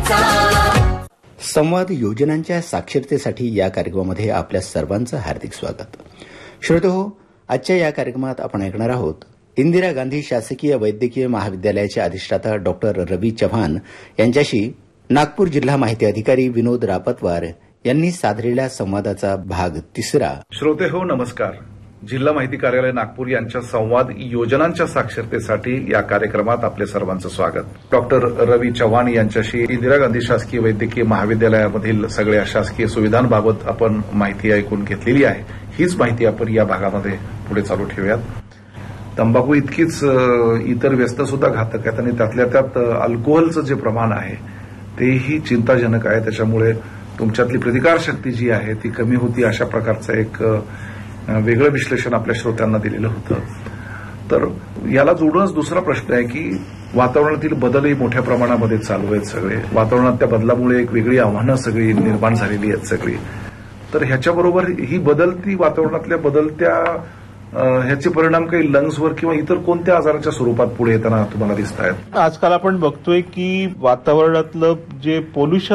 संवाद योजनांच्या साक्षरतेसाठी या कार्यक्रमामध्ये आपल्या सर्वांचं हार्दिक स्वागत. श्रोतेहो, आजच्या या कार्यक्रमात आपण ऐकणार आहोत इंदिरा गांधी शासकीय वैद्यकीय महाविद्यालयाचे अधिष्ठाता डॉक्टर रवी चव्हाण यांच्याशी नागपूर जिल्हा माहिती अधिकारी विनोद रापतवार यांनी साधलेल्या संवादाचा भाग 3. श्रोते हो, नमस्कार. जिल्हा माहिती कार्यालय नागपूर यांच्या संवाद योजनांच्या साक्षरतेसाठी या कार्यक्रमात आपले सर्वांचं स्वागत. डॉक्टर रवी चव्हाण यांच्याशी इंदिरा गांधी शासकीय वैद्यकीय महाविद्यालयामधील सगळ्या शासकीय सुविधांबाबत आपण माहिती ऐकून घेतलेली आहे. हीच माहिती आपण या भागामध्ये पुढे चालू ठेवूयात. तंबाखू इतकीच इतर व्यस्त सुद्धा घातक आहेत आणि त्यातल्या त्यात अल्कोहोलचं जे प्रमाण आहे तेही चिंताजनक आहे. त्याच्यामुळे तुमच्यातली प्रतिकारशक्ती जी आहे ती कमी होती, अशा प्रकारचं एक वेगळं विश्लेषण आपल्या श्रोत्यांना दिलेलं होतं. तर याला जोडूनच दुसरा प्रश्न आहे की वातावरणातील बदलही मोठ्या प्रमाणामध्ये चालू आहेत. सगळे वातावरणात त्या बदलामुळे एक वेगळी आव्हानं सगळी निर्माण झालेली आहेत सगळी. तर ह्याच्याबरोबर ही बदलती वातावरणातल्या बदलत्या ह्याचे परिणाम काही लंग्सवर किंवा इतर कोणत्या आजाराच्या स्वरूपात पुढे येताना तुम्हाला दिसत आहेत? आजकाल आपण बघतोय की वातावरणातलं जे पोल्युशन